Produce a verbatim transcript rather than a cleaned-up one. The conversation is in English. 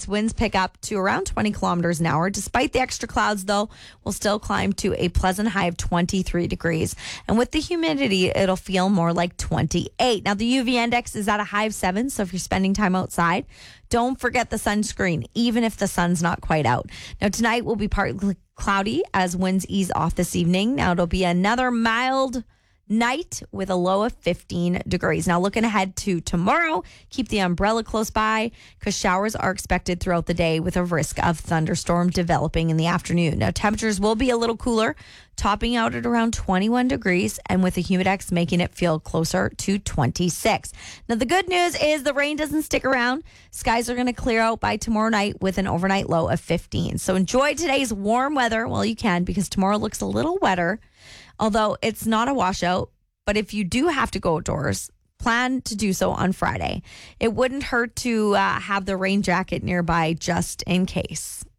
nights, winds pick up to around twenty kilometers an hour. Despite the extra clouds, though, we'll still climb to a pleasant high of twenty-three degrees. And with the humidity, it'll feel more like twenty-eight. Now, the U V index is at a high of seven, so if you're spending time outside, don't forget the sunscreen, even if the sun's not quite out. Now, tonight will be partly cloudy as winds ease off this evening. Now, it'll be another mild night with a low of fifteen degrees. Now, looking ahead to tomorrow, keep the umbrella close by because showers are expected throughout the day with a risk of thunderstorm developing in the afternoon. Now, temperatures will be a little cooler, topping out at around twenty-one degrees, and with the humidex making it feel closer to twenty-six. Now, the good news is the rain doesn't stick around. Skies are going to clear out by tomorrow night with an overnight low of fifteen. So enjoy today's warm weather while you can, because tomorrow looks a little wetter, although it's not a washout. But if you do have to go outdoors, plan to do so on Friday. It wouldn't hurt to uh, have the rain jacket nearby just in case.